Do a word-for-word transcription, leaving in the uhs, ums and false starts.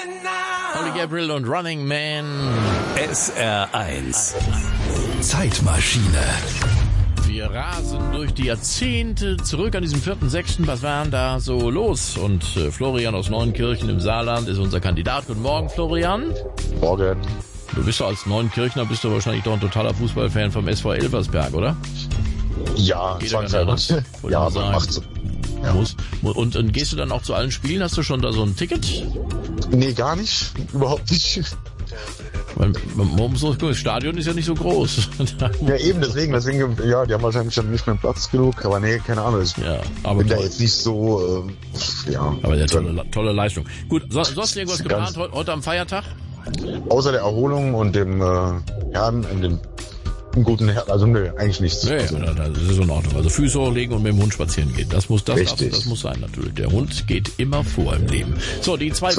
Olli Gabriel und Running Man. S R eins. Zeitmaschine. Wir rasen durch die Jahrzehnte zurück an diesem vierten sechsten Was war denn da so los? Und äh, Florian aus Neunkirchen im Saarland ist unser Kandidat. Guten Morgen, Florian. Morgen. Du bist doch als Neunkirchner, bist du wahrscheinlich doch ein totaler Fußballfan vom S V Elversberg, oder? Ja, zwangshalber. Ja, man macht so. Ja. Muss. Und, und gehst du dann auch zu allen Spielen? Hast du schon da so ein Ticket? Nee, gar nicht. Überhaupt nicht. Man, man muss so, das Stadion ist ja nicht so groß. Ja, eben, deswegen, deswegen, ja, die haben wahrscheinlich dann nicht mehr Platz genug, aber nee, keine Ahnung. Ich ja, aber bin toll. da jetzt nicht so, äh, ja. Aber ja, tolle, tolle Leistung. Gut, so, sonst irgendwas geplant heute, heute am Feiertag? Außer der Erholung und dem, äh, ja, dem einen guten Her- also nö, eigentlich nichts. Nee, also, das ist in Ordnung. Also Füße hochlegen und mit dem Hund spazieren gehen. Das muss, das, Richtig. das muss sein natürlich. Der Hund geht immer vor im Leben. So, die zwei